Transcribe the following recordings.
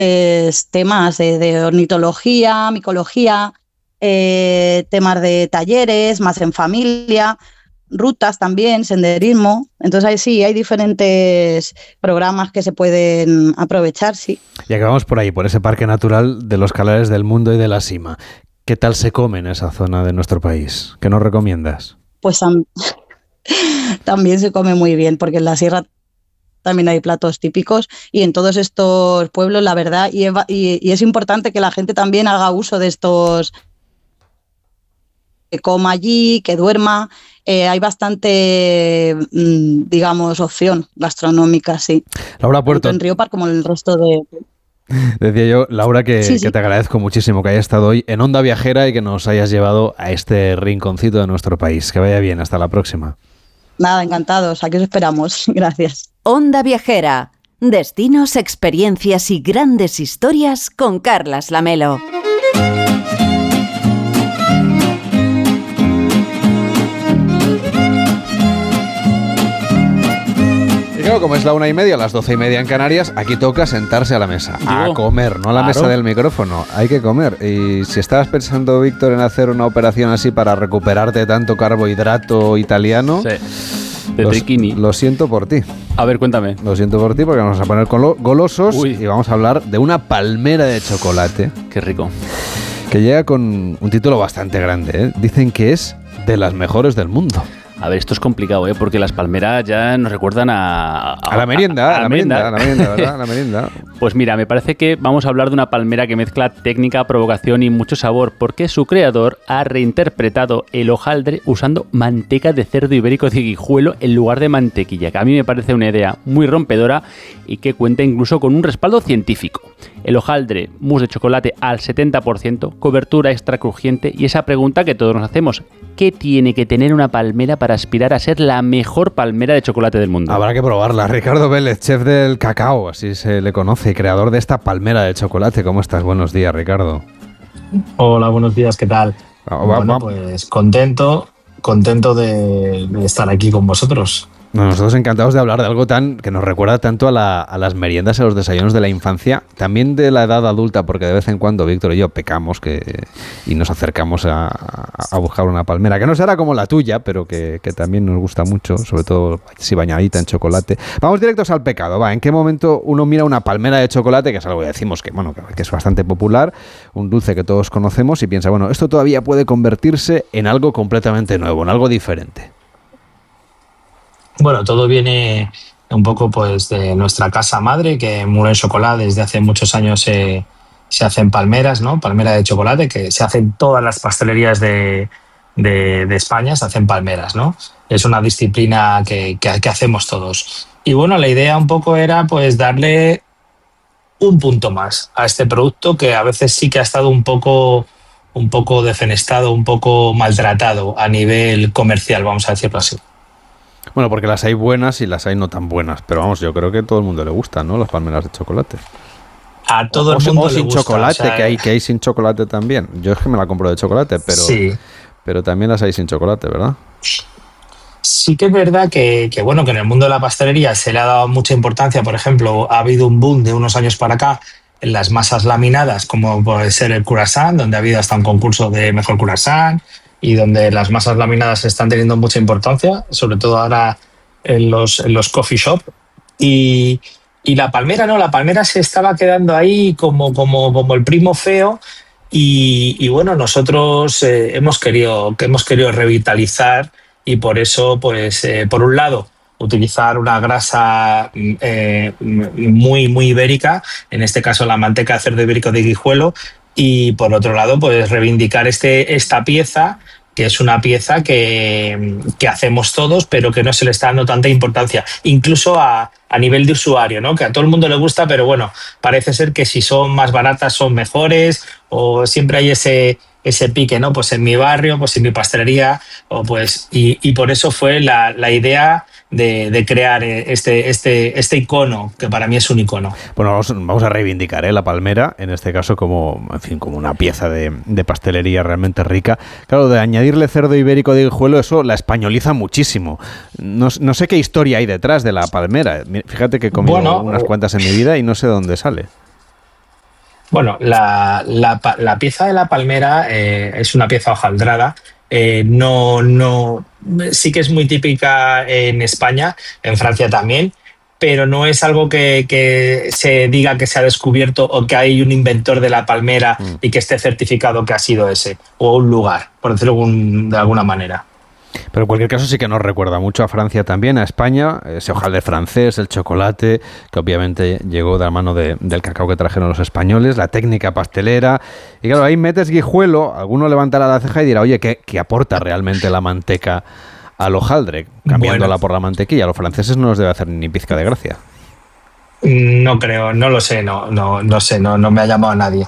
temas de ornitología, micología, temas de talleres, más en familia, rutas también, senderismo. Entonces ahí sí, hay diferentes programas que se pueden aprovechar, sí. Y acabamos por ahí, por ese parque natural de los Calares del Mundo y de la Sima. ¿Qué tal se come en esa zona de nuestro país? ¿Qué nos recomiendas? Pues también se come muy bien, porque en la sierra también hay platos típicos y en todos estos pueblos, la verdad, y es importante que la gente también haga uso de estos, que coma allí, que duerma. Hay bastante, digamos, opción gastronómica, sí. Laura Puerto. Tanto en Riopar como en el resto de... Decía yo, Laura, que Sí. te agradezco muchísimo que hayas estado hoy en Onda Viajera y que nos hayas llevado a este rinconcito de nuestro país. Que vaya bien, hasta la próxima. Nada, encantados, aquí os esperamos. Gracias. Onda Viajera, destinos, experiencias y grandes historias con Carlas Lamelo. Y claro, como es la 1:30, las 12:30 en Canarias, aquí toca sentarse a la mesa, a comer, no a la mesa del micrófono, hay que comer. Y si estabas pensando, Víctor, en hacer una operación así para recuperarte tanto carbohidrato italiano, sí, de triquini, lo siento por ti. A ver, cuéntame. Lo siento por ti porque nos vamos a poner golosos. Y vamos a hablar de una palmera de chocolate. Qué rico. Que llega con un título bastante grande, ¿eh? Dicen que es de las mejores del mundo. A ver, esto es complicado, ¿eh? Porque las palmeras ya nos recuerdan a la merienda, a la merienda, ¿verdad? La merienda. Pues mira, me parece que vamos a hablar de una palmera que mezcla técnica, provocación y mucho sabor, porque su creador ha reinterpretado el hojaldre usando manteca de cerdo ibérico de Guijuelo en lugar de mantequilla, que a mí me parece una idea muy rompedora y que cuenta incluso con un respaldo científico. El hojaldre, mousse de chocolate al 70%, cobertura extra crujiente y esa pregunta que todos nos hacemos: ¿qué tiene que tener una palmera para aspirar a ser la mejor palmera de chocolate del mundo? Habrá que probarla. Ricardo Vélez, chef del cacao, así se le conoce, y creador de esta palmera de chocolate. ¿Cómo estás? Buenos días, Ricardo. Hola, buenos días, ¿qué tal? Bueno, pues contento de estar aquí con vosotros. Nosotros encantados de hablar de algo tan que nos recuerda tanto a las meriendas, a los desayunos de la infancia, también de la edad adulta, porque de vez en cuando Víctor y yo pecamos y nos acercamos a buscar una palmera, que no será como la tuya, pero que también nos gusta mucho, sobre todo si bañadita en chocolate. Vamos directos al pecado, ¿va? ¿En qué momento uno mira una palmera de chocolate, que es algo que decimos que es bastante popular, un dulce que todos conocemos, y piensa, bueno, esto todavía puede convertirse en algo completamente nuevo, en algo diferente? Bueno, todo viene un poco pues de nuesra casa madre, que en Moulin Chocolat desde hace muchos años se hacen palmeras, ¿no? Palmera de chocolate, que se hacen todas las pastelerías de España, se hacen palmeras, ¿no? Es una disciplina que hacemos todos. Y bueno, la idea un poco era pues darle un punto más a este producto, que a veces sí que ha estado un poco defenestado, un poco maltratado a nivel comercial, vamos a decirlo así. Bueno, porque las hay buenas y las hay no tan buenas, pero vamos, yo creo que a todo el mundo le gustan, ¿no? Las palmeras de chocolate. A todo el mundo o le sin gusta, chocolate, o sea, que hay sin chocolate también. Yo es que me la compro de chocolate, pero también las hay sin chocolate, ¿verdad? Sí que es verdad que bueno, que en el mundo de la pastelería se le ha dado mucha importancia. Por ejemplo, ha habido un boom de unos años para acá en las masas laminadas, como puede ser el croissant, donde ha habido hasta un concurso de mejor croissant, y donde las masas laminadas están teniendo mucha importancia, sobre todo ahora en los coffee shop. Y la palmera no, la palmera se estaba quedando ahí como el primo feo. Y bueno, nosotros hemos querido revitalizar, y por eso, pues, por un lado, utilizar una grasa muy, muy ibérica, en este caso la manteca de cerdo ibérico de Guijuelo, y por otro lado, pues reivindicar esta pieza, que es una pieza que hacemos todos, pero que no se le está dando tanta importancia, incluso a nivel de usuario, ¿no? Que a todo el mundo le gusta, pero bueno, parece ser que si son más baratas son mejores, o siempre hay ese pique, ¿no? Pues en mi barrio, pues en mi pastelería, o pues y por eso fue la idea de crear este icono, que para mí es un icono. Bueno, vamos a reivindicar la palmera, en este caso como una pieza de pastelería realmente rica. Claro, de añadirle cerdo ibérico de Guijuelo, eso la españoliza muchísimo. No sé qué historia hay detrás de la palmera. Fíjate que he comido unas cuantas en mi vida y no sé dónde sale. Bueno, la pieza de la palmera es una pieza hojaldrada. No, sí que es muy típica en España, en Francia también, pero no es algo que se diga que se ha descubierto o que hay un inventor de la palmera y que esté certificado que ha sido ese, o un lugar, por decirlo de alguna manera. Pero en cualquier caso sí que nos recuerda mucho a Francia también, a España, ese hojaldre francés, el chocolate, que obviamente llegó de la mano del cacao que trajeron los españoles, la técnica pastelera. Y claro, ahí metes guijuelo, alguno levantará la ceja y dirá, oye, ¿qué aporta realmente la manteca al hojaldre, cambiándola por la mantequilla? A los franceses no les debe hacer ni pizca de gracia. No creo, no lo sé, no sé, no me ha llamado a nadie.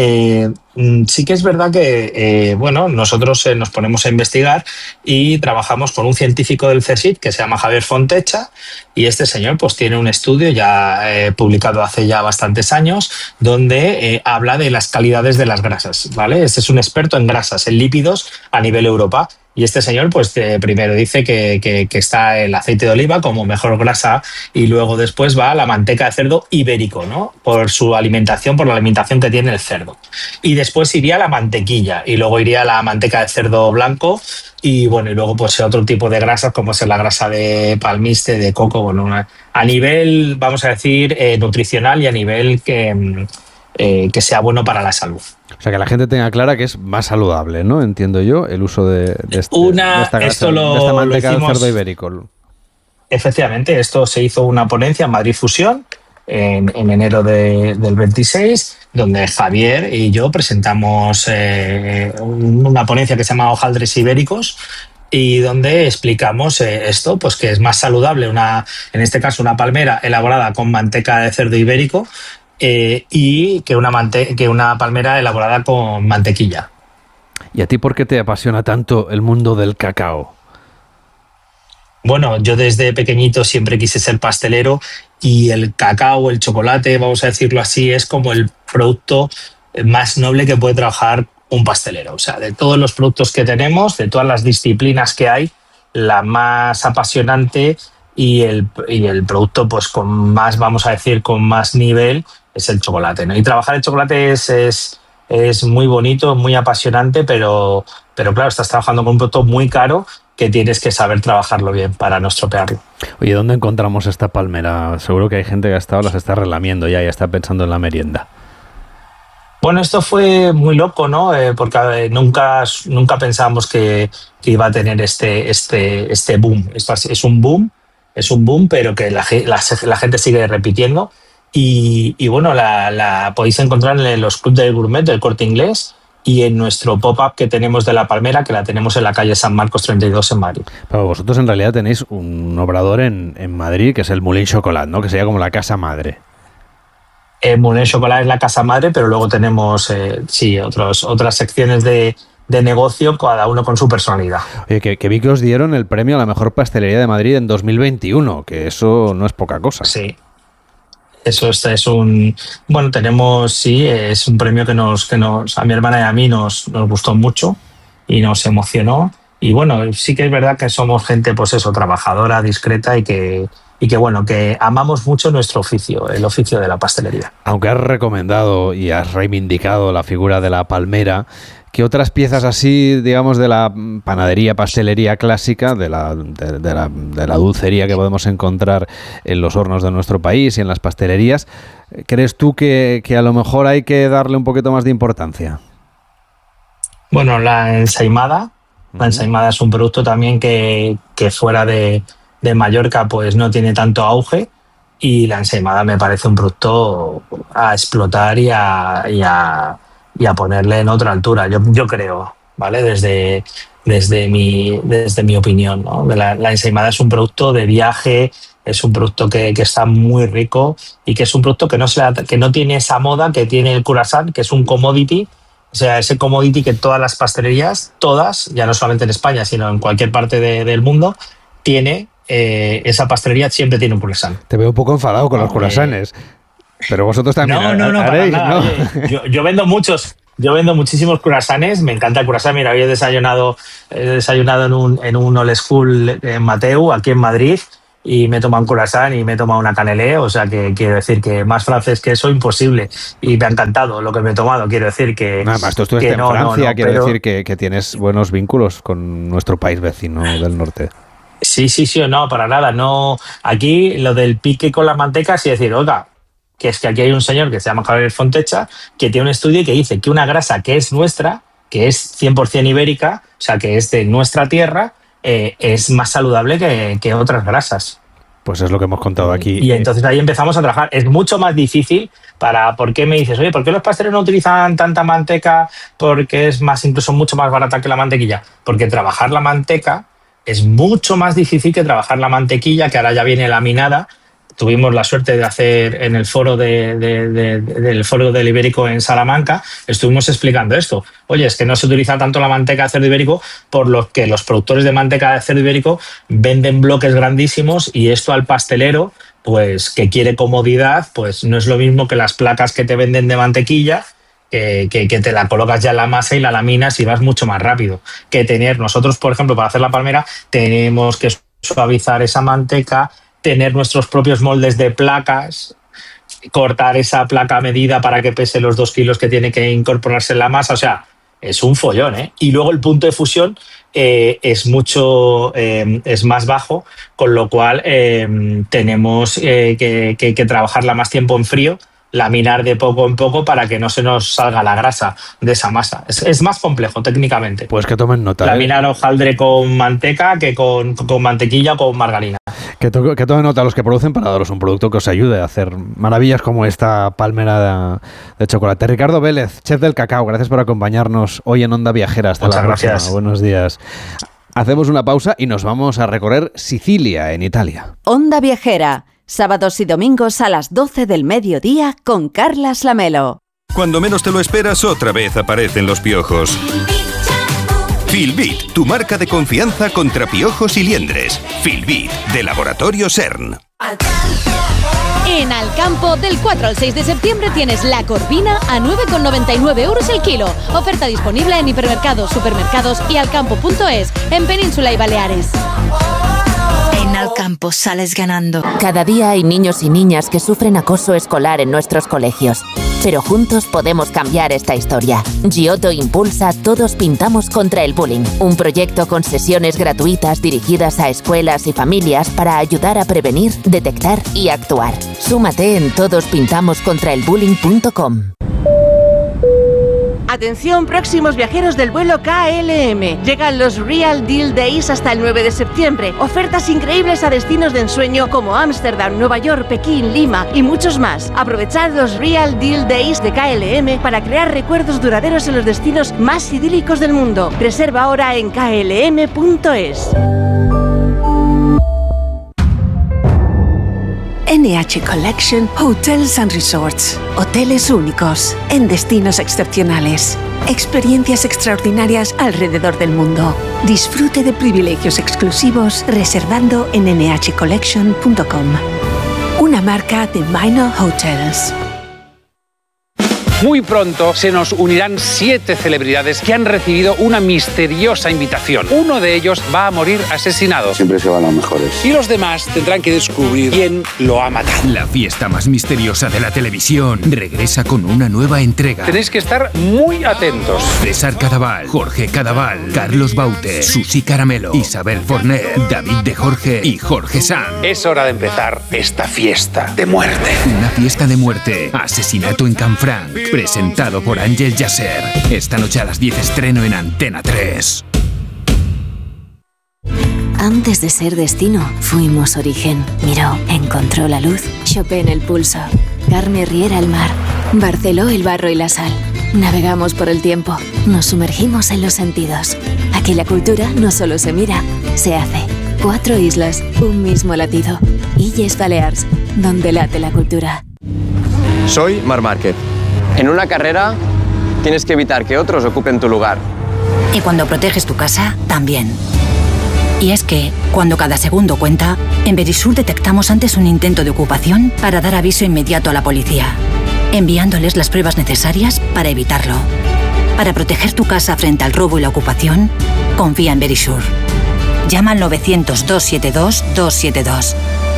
Sí que es verdad que, bueno, nosotros nos ponemos a investigar y trabajamos con un científico del CSIC que se llama Javier Fontecha, y este señor pues tiene un estudio ya publicado hace ya bastantes años donde habla de las calidades de las grasas, ¿vale? Este es un experto en grasas, en lípidos a nivel Europa. Y este señor, pues primero dice que está el aceite de oliva como mejor grasa, y luego después va la manteca de cerdo ibérico, ¿no? Por su alimentación, por la alimentación que tiene el cerdo. Y después iría la mantequilla, y luego iría la manteca de cerdo blanco, y bueno, y luego pues otro tipo de grasas como es la grasa de palmiste, de coco, bueno, a nivel, vamos a decir, nutricional, y a nivel que sea bueno para la salud. O sea, que la gente tenga clara que es más saludable, ¿no? Entiendo yo, el uso de esta manteca de cerdo ibérico. Efectivamente, esto se hizo una ponencia en Madrid Fusión en enero del 26, donde Javier y yo presentamos una ponencia que se llama Hojaldres Ibéricos, y donde explicamos esto, pues que es más saludable en este caso una palmera elaborada con manteca de cerdo ibérico, y que una palmera elaborada con mantequilla. ¿Y a ti por qué te apasiona tanto el mundo del cacao? Bueno, yo desde pequeñito siempre quise ser pastelero, y el cacao, el chocolate, vamos a decirlo así, es como el producto más noble que puede trabajar un pastelero. O sea, de todos los productos que tenemos, de todas las disciplinas que hay, la más apasionante y el producto pues con más, vamos a decir, con más nivel es el chocolate, ¿no? Y trabajar el chocolate es muy bonito, muy apasionante, pero claro, estás trabajando con un producto muy caro que tienes que saber trabajarlo bien para no estropearlo. Oye, ¿dónde encontramos esta palmera? Seguro que hay gente que ha estado, las está relamiendo ya y está pensando en la merienda. Bueno, esto fue muy loco, ¿no? Porque nunca pensábamos que iba a tener este boom. Esto es un boom, pero que la gente sigue repitiendo. Y bueno, la podéis encontrar en los clubs del gourmet del Corte Inglés y en nuestro pop-up que tenemos de la palmera, que la tenemos en la calle San Marcos 32 en Madrid. Pero vosotros en realidad tenéis un obrador en Madrid que es el Moulin Chocolat, ¿no? Que sería como la casa madre. Moulin Chocolat es la casa madre, pero luego tenemos otras secciones de negocio, cada uno con su personalidad. Oye, que vi que os dieron el premio a la mejor pastelería de Madrid en 2021, que eso no es poca cosa. Sí. Eso es un... Bueno, es un premio que a mi hermana y a mí nos gustó mucho y nos emocionó. Y bueno, sí que es verdad que somos gente, pues eso, trabajadora, discreta, y que bueno, que amamos mucho nuestro oficio, el oficio de la pastelería. Aunque has recomendado y has reivindicado la figura de la palmera, ¿qué otras piezas así, digamos, de la panadería, pastelería clásica, de la dulcería que podemos encontrar en los hornos de nuestro país y en las pastelerías, crees tú que a lo mejor hay que darle un poquito más de importancia? Bueno, la ensaimada. La ensaimada es un producto también que fuera de Mallorca pues no tiene tanto auge, y la ensaimada me parece un producto a explotar y a ponerle en otra altura, yo creo, ¿vale? Desde mi opinión, ¿no? La ensaimada es un producto de viaje, es un producto que está muy rico, y que es un producto que no tiene esa moda que tiene el croissant, que es un commodity. O sea, ese commodity que todas las pastelerías, todas, ya no solamente en España, sino en cualquier parte del mundo, tiene, esa pastelería siempre tiene un croissant. Te veo un poco enfadado con los croissants, pero vosotros también haréis, ¿no? Yo vendo muchísimos croissants, me encanta el croissant. Mira, hoy he desayunado en un old school en Mateu, aquí en Madrid, y me he tomado un croissant y me he tomado una canelé, o sea que quiero decir que más francés que eso, imposible. Y me ha encantado lo que me he tomado, quiero decir que... Nada más, tú estuviste en Francia, quiero decir que tienes buenos vínculos con nuestro país vecino del norte. Sí, no, para nada, no. Aquí lo del pique con la manteca, sí decir, oiga, que es que aquí hay un señor que se llama Javier Fontecha, que tiene un estudio que dice que una grasa que es nuestra, que es 100% ibérica, o sea, que es de nuestra tierra, es más saludable que otras grasas. Pues es lo que hemos contado aquí. Y entonces ahí empezamos a trabajar. Es mucho más difícil ¿por qué me dices, oye, ¿por qué los pasteleros no utilizan tanta manteca? Porque es incluso mucho más barata que la mantequilla. Porque trabajar la manteca es mucho más difícil que trabajar la mantequilla, que ahora ya viene laminada. Tuvimos la suerte de hacer en el foro del foro del Ibérico en Salamanca, estuvimos explicando esto. Oye, es que no se utiliza tanto la manteca de cerdo ibérico por lo que los productores de manteca de cerdo ibérico venden bloques grandísimos y esto al pastelero, pues que quiere comodidad, pues no es lo mismo que las placas que te venden de mantequilla, que te la colocas ya en la masa y la laminas y vas mucho más rápido. Que tener, nosotros, por ejemplo, para hacer la palmera, tenemos que suavizar esa manteca, tener nuestros propios moldes de placas, cortar esa placa a medida para que pese los 2 kilos que tiene que incorporarse en la masa, o sea, es un follón, ¿eh? Y luego el punto de fusión es más bajo, con lo cual tenemos que trabajarla más tiempo en frío, laminar de poco en poco para que no se nos salga la grasa de esa masa. Es más complejo técnicamente. Pues que tomen nota. Laminar hojaldre con manteca que con mantequilla o con margarina. Que tomen nota los que producen para daros un producto que os ayude a hacer maravillas como esta palmera de chocolate. Ricardo Vélez, chef del cacao, gracias por acompañarnos hoy en Onda Viajera. Hasta la próxima. Gracias. Buenos días. Hacemos una pausa y nos vamos a recorrer Sicilia, en Italia. Onda Viajera. Sábados y domingos a las 12 del mediodía con Carlas Lamelo. Cuando menos te lo esperas, otra vez aparecen los piojos. Filbit, tu marca de confianza contra piojos y liendres. Filbit, de Laboratorio CERN. En Alcampo, del 4 al 6 de septiembre tienes la corvina a 9,99 euros el kilo. Oferta disponible en hipermercados, supermercados y alcampo.es, en Península y Baleares. En Alcampo sales ganando. Cada día hay niños y niñas que sufren acoso escolar en nuestros colegios. Pero juntos podemos cambiar esta historia. Giotto impulsa Todos Pintamos contra el Bullying, un proyecto con sesiones gratuitas dirigidas a escuelas y familias para ayudar a prevenir, detectar y actuar. Súmate en todospintamoscontraelbullying.com. Atención, próximos viajeros del vuelo KLM. Llegan los Real Deal Days hasta el 9 de septiembre. Ofertas increíbles a destinos de ensueño como Ámsterdam, Nueva York, Pekín, Lima y muchos más. Aprovechad los Real Deal Days de KLM para crear recuerdos duraderos en los destinos más idílicos del mundo. Reserva ahora en klm.es. NH Collection Hotels and Resorts. Hoteles únicos, en destinos excepcionales. Experiencias extraordinarias alrededor del mundo. Disfrute de privilegios exclusivos reservando en nhcollection.com. Una marca de Minor Hotels. Muy pronto se nos unirán 7 celebridades que han recibido una misteriosa invitación. Uno de ellos va a morir asesinado. Siempre se van los mejores. Y los demás tendrán que descubrir quién lo ha matado. La fiesta más misteriosa de la televisión regresa con una nueva entrega. Tenéis que estar muy atentos. César Cadaval, Jorge Cadaval, Carlos Baute, Susi Caramelo, Isabel Forner, David de Jorge y Jorge Sanz. Es hora de empezar esta fiesta de muerte. Una fiesta de muerte. Asesinato en Canfranc. Presentado por Ángel Yasser. Esta noche a las 10 estreno en Antena 3. Antes de ser destino, fuimos origen. Miró, encontró la luz, Chopin el pulso, Carme Riera el mar, Barceló el barro y la sal. Navegamos por el tiempo, nos sumergimos en los sentidos. Aquí la cultura no solo se mira, se hace. 4 islas, un mismo latido. Illes Balears, donde late la cultura. Soy Marc Márquez. En una carrera tienes que evitar que otros ocupen tu lugar. Y cuando proteges tu casa, también. Y es que, cuando cada segundo cuenta, en Verisur detectamos antes un intento de ocupación para dar aviso inmediato a la policía, enviándoles las pruebas necesarias para evitarlo. Para proteger tu casa frente al robo y la ocupación, confía en Verisur. Llama al 900-272-272.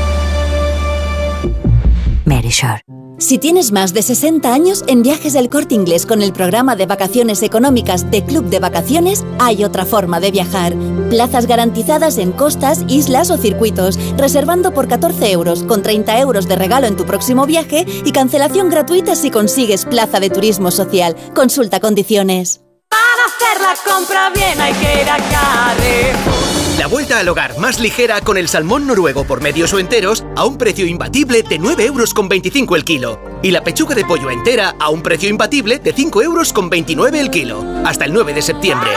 Merishore. Si tienes más de 60 años, en Viajes del Corte Inglés con el programa de vacaciones económicas de Club de Vacaciones, hay otra forma de viajar. Plazas garantizadas en costas, islas o circuitos, reservando por 14 euros, con 30 euros de regalo en tu próximo viaje y cancelación gratuita si consigues plaza de turismo social. Consulta condiciones. Para hacer la compra bien hay que ir a Carrefour. La vuelta al hogar más ligera con el salmón noruego por medios o enteros a un precio imbatible de 9,25 € el kilo. Y la pechuga de pollo entera a un precio imbatible de 5,29 € el kilo. Hasta el 9 de septiembre.